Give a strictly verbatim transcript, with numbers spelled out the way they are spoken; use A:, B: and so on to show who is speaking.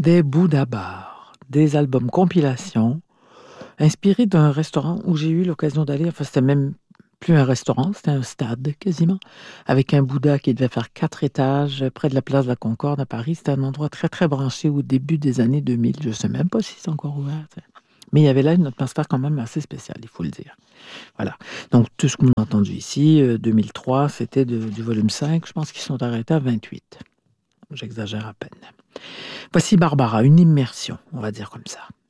A: des Bouddha bars, des albums compilation, inspirés d'un restaurant où j'ai eu l'occasion d'aller. Enfin, c'était même plus un restaurant, c'était un stade quasiment, avec un Bouddha qui devait faire quatre étages euh, près de la place de la Concorde à Paris. C'était un endroit très, très branché au début des années deux mille. Je ne sais même pas si c'est encore ouvert. tu sais. Mais il y avait là une atmosphère quand même assez spéciale, il faut le dire. Voilà. Donc, tout ce qu'on a entendu ici, euh, deux mille trois, c'était de- du volume cinq. Je pense qu'ils sont arrêtés à vingt-huit. J'exagère à peine. Voici Barbara, une immersion, on va dire comme ça.